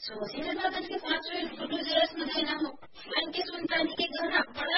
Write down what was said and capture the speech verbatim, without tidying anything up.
सो सीधे साधन के पांचवें फोटो जेरस में देना हो वन के सुनतानी के घर बड़ा